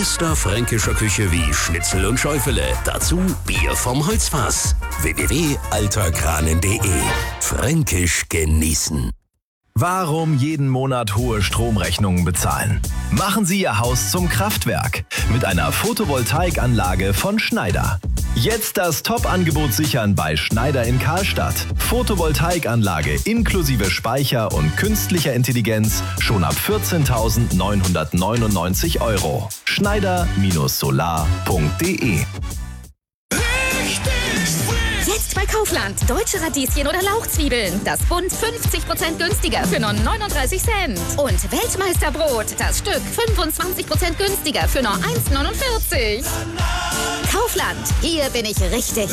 bester fränkischer Küche wie Schnitzel und Schäufele. Dazu Bier vom Holzfass. www.alterkranen.de. Fränkisch genießen. Warum jeden Monat hohe Stromrechnungen bezahlen? Machen Sie Ihr Haus zum Kraftwerk mit einer Photovoltaikanlage von Schneider. Jetzt das Top-Angebot sichern bei Schneider in Karlstadt. Photovoltaikanlage inklusive Speicher und künstlicher Intelligenz schon ab 14.999 €. Schneider-solar.de. Jetzt bei Kaufland. Deutsche Radieschen oder Lauchzwiebeln. Das Bund 50% günstiger für nur 39 Cent. Und Weltmeisterbrot. Das Stück 25% günstiger für nur 1,49. Kaufland. Hier bin ich richtig.